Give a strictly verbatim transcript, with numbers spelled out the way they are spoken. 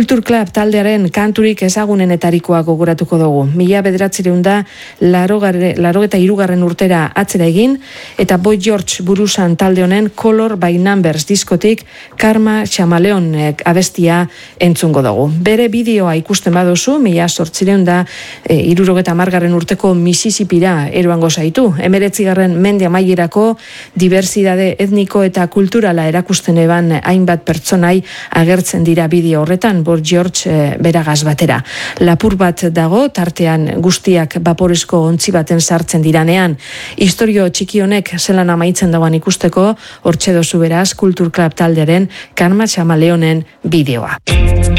Kultur Club taldearen kanturik ezagunenetarikoa gogoratuko dugu. Mila bederatzireun da larogeta hirugarren urtera atzera egin, eta Boy George buruzan talde honen Color by Numbers diskotik Karma Chamaleonek abestia entzungo dugu. Bere bideoa ikusten baduzu, mila zortzireun da e, irurogeta margarren urteko Mississippira eroango zaitu. Emeretzigarren mende amaierako diversidade etniko eta kulturala erakusten eban hainbat pertsonai agertzen dira bideo horretan, Boy George e, beragaz batera. Lapur bat dago, tartean guztiak vaporezko ontzi baten sartzen diranean. Historio txiki honek zelan amaitzen dagoen ikusteko, hortxe dozu beraz Kultur Club taldearen Karma Chamaleonen bideoa.